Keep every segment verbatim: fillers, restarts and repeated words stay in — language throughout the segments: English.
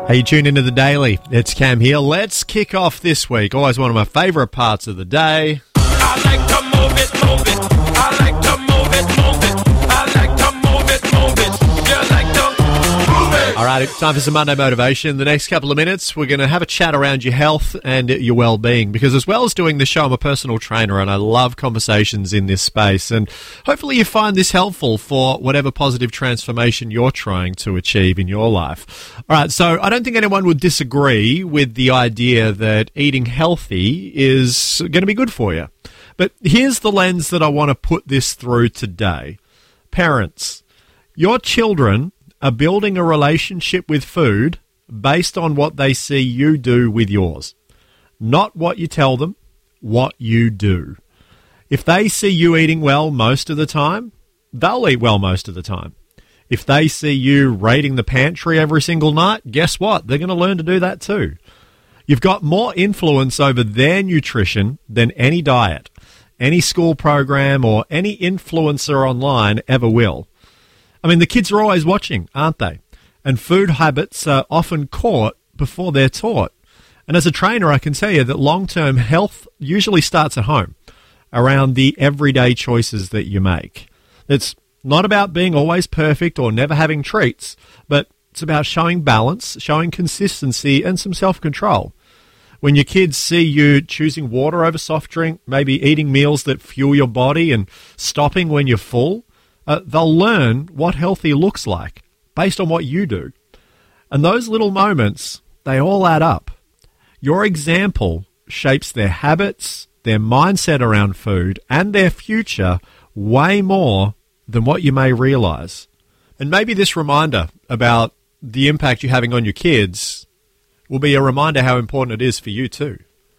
Hey, you tune into The Daily. It's Cam here. Let's kick off this week. Always one of my favourite parts of the day. I like to move it, move it. I like to move it, move it. I like to move it, move it. You like to move it. All right, it's time for some Monday motivation. The next couple of minutes, we're going to have a chat around your health and your well-being, because as well as doing the show, I'm a personal trainer and I love conversations in this space. And hopefully you find this helpful for whatever positive transformation you're trying to achieve in your life. All right, so I don't think anyone would disagree with the idea that eating healthy is going to be good for you. But here's the lens that I want to put this through today. Parents, your children are building a relationship with food based on what they see you do with yours. Not what you tell them, what you do. If they see you eating well most of the time, they'll eat well most of the time. If they see you raiding the pantry every single night, guess what? They're going to learn to do that too. You've got more influence over their nutrition than any diet, any school program, or any influencer online ever will. I mean, the kids are always watching, aren't they? And food habits are often caught before they're taught. And as a trainer, I can tell you that long-term health usually starts at home, around the everyday choices that you make. It's not about being always perfect or never having treats, but it's about showing balance, showing consistency, and some self-control. When your kids see you choosing water over soft drink, maybe eating meals that fuel your body and stopping when you're full, Uh, they'll learn what healthy looks like based on what you do. And those little moments, they all add up. Your example shapes their habits, their mindset around food, and their future way more than what you may realize. And maybe this reminder about the impact you're having on your kids will be a reminder how important it is for you too.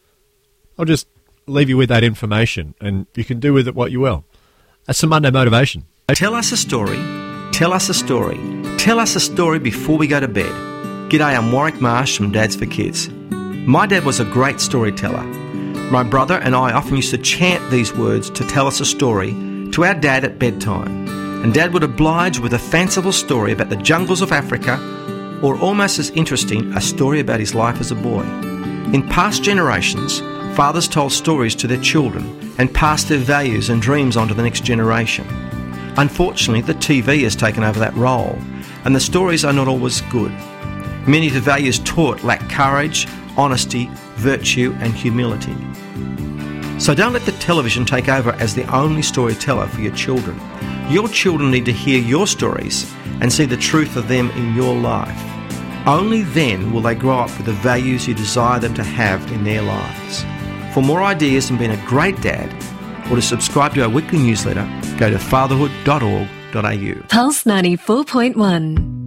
I'll just leave you with that information, and you can do with it what you will. That's some Monday motivation. Tell us a story, tell us a story, tell us a story before we go to bed. G'day, I'm Warwick Marsh from Dads for Kids. My dad was a great storyteller. My brother and I often used to chant these words to tell us a story to our dad at bedtime. And Dad would oblige with a fanciful story about the jungles of Africa, or almost as interesting, a story about his life as a boy. In past generations, fathers told stories to their children and passed their values and dreams on to the next generation. Unfortunately, the T V has taken over that role, and the stories are not always good. Many of the values taught lack courage, honesty, virtue, and humility. So don't let the television take over as the only storyteller for your children. Your children need to hear your stories and see the truth of them in your life. Only then will they grow up with the values you desire them to have in their lives. For more ideas on being a great dad, or to subscribe to our weekly newsletter, go to fatherhood dot org dot a u. Pulse ninety-four point one.